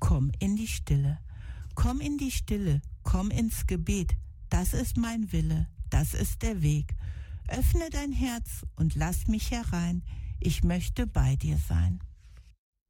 Komm in die Stille. Komm in die Stille, komm ins Gebet. Das ist mein Wille, das ist der Weg. Öffne dein Herz und lass mich herein. Ich möchte bei dir sein.